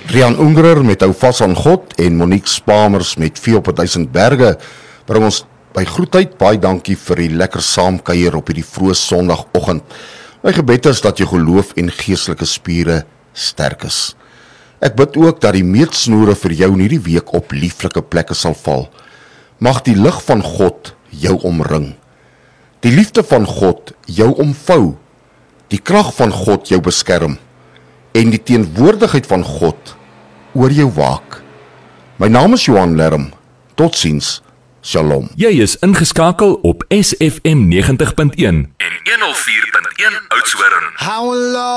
Rian Ungerer met Hou Vas aan God en Monique Spamers met Vie op 1000 berge bring ons by groetheid. Baie dankie vir die lekker saamkuier op hierdie vroeë Sondagoggend. My gebed is dat jou geloof en geestelike spiere sterk is. Ek bid ook dat die meetsnoere vir jou in hierdie week op lieflike plekke sal val. Mag die lig van God jou omring. Die liefde van God jou omvou. Die krag van God jou beskerm. En die teenwoordigheid van God oor jou waak. My naam is Johan Lerm. Totsiens. Shalom. Jy is ingeskakel op SFM 90.1 en 104.1 Oudtshoorn.